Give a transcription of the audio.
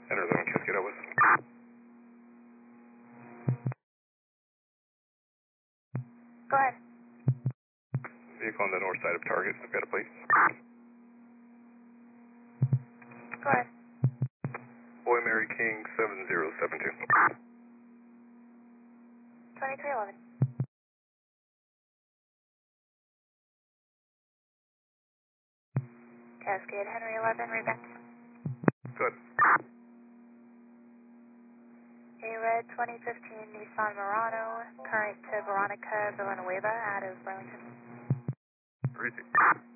Enter 11 Cascade West. Go ahead. Vehicle on the north side of target. I've got a plate. Go ahead. Boy Mary King 7072. 2311. Cascade Henry 11, revenge. Good. A-Red 2015 Nissan Murano, current to Veronica Villanueva out of Burlington. Crazy.